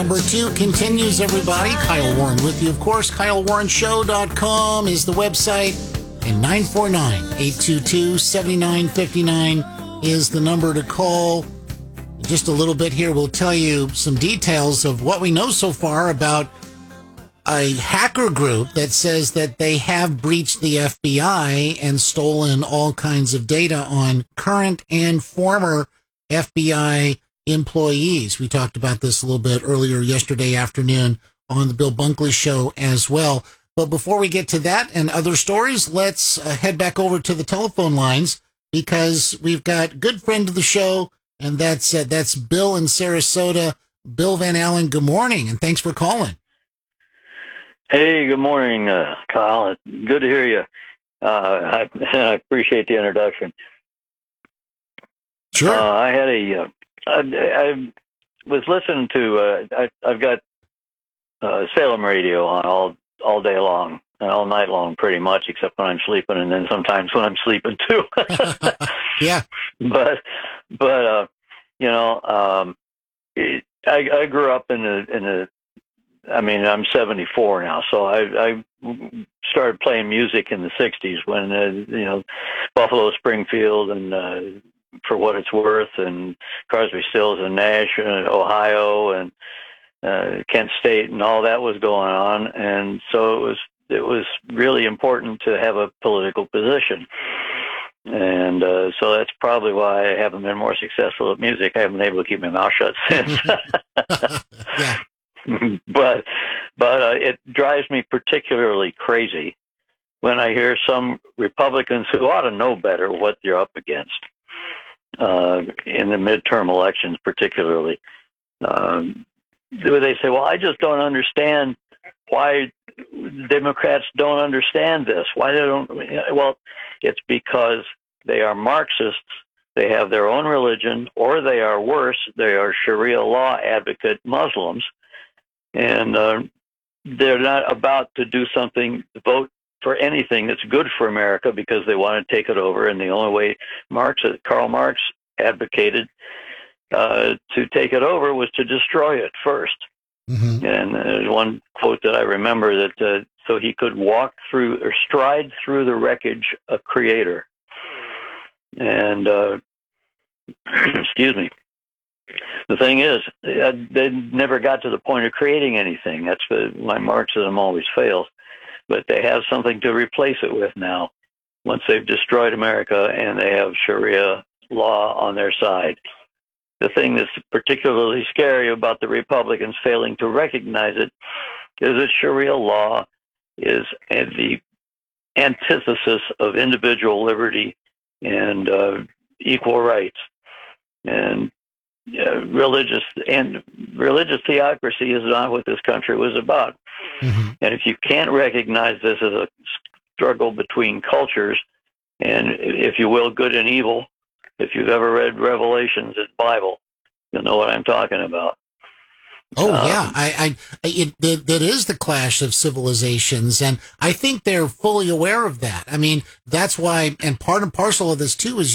Number 2 continues, everybody. Kyle Warren with you, of course. KyleWarrenShow.com is the website, and 949-822-7959 is the number to call. In just a little bit here, we'll tell you some details of what we know so far about a hacker group that says that they have breached the FBI and stolen all kinds of data on current and former FBI employees. We talked about this a little bit earlier yesterday afternoon on the Bill Bunkley Show as well. But before we get to that and other stories, let's head back over to the telephone lines, because we've got a good friend of the show, and that's Bill in Sarasota. Bill Van Allen, good morning, and thanks for calling. Hey, good morning, Kyle. Good to hear you. I appreciate the introduction. Sure. I was listening to, I've got Salem radio on all day long and all night long, pretty much, except when I'm sleeping, and then sometimes when I'm sleeping too. Yeah. But I grew up I'm 74 now, so I started playing music in the 60s when, Buffalo Springfield and For What It's Worth and Crosby, Stills and Nash, Ohio and Kent State and all that was going on. And so it was really important to have a political position. And so that's probably why I haven't been more successful at music. I haven't been able to keep my mouth shut since. Yeah. But it drives me particularly crazy when I hear some Republicans who ought to know better what they're up against in the midterm elections, particularly. They say, "Well, I just don't understand why Democrats don't understand this. Why they don't?" Well, it's because they are Marxists. They have their own religion, or they are worse. They are Sharia law advocate Muslims. And they're not about to do something, vote for anything that's good for America, because they want to take it over. And the only way Karl Marx advocated to take it over was to destroy it first. Mm-hmm. And there's one quote that I remember that so he could stride through the wreckage of Creator. And excuse me. The thing is, they never got to the point of creating anything. That's why Marxism always fails. But they have something to replace it with now, once they've destroyed America and they have Sharia law on their side. The thing that's particularly scary about the Republicans failing to recognize it is that Sharia law is the antithesis of individual liberty and equal rights. And religious theocracy is not what this country was about. Mm-hmm. And if you can't recognize this as a struggle between cultures, and, if you will, good and evil, if you've ever read Revelations in the Bible, you'll know what I'm talking about. Oh, yeah. That is the clash of civilizations, and I think they're fully aware of that. I mean, that's why, and part and parcel of this, too, is